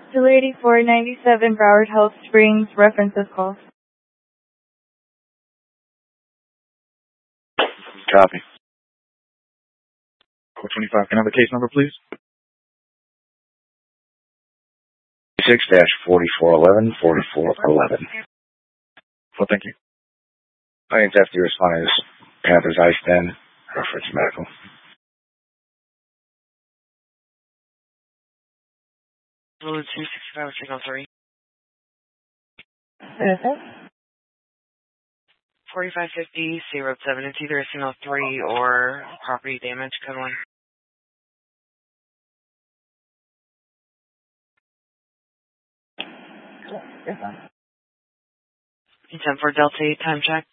28497 Broward Health Springs, references calls. Copy. 425, can I have the case number, please? 6-4411, 4411. Well, thank you. My name's Deputy responding to this Panthers Ice Den, reference medical. Blue 265, signal 3. Citizen? 4550, C Road 7. It's either a signal 3 or property damage, code 1. Yes, 10 for Delta 8, time check.